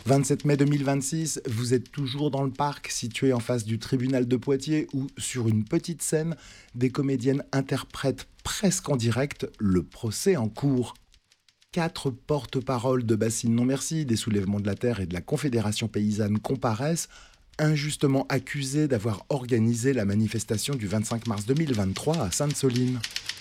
27 mai 2026, vous êtes toujours dans le parc, situé en face du tribunal de Poitiers, où, sur une petite scène, des comédiennes interprètent presque en direct le procès en cours. 4 porte-paroles de Bassine Non Merci, des Soulèvements de la Terre et de la Confédération paysanne comparaissent, injustement accusées d'avoir organisé la manifestation du 25 mars 2023 à Sainte-Soline.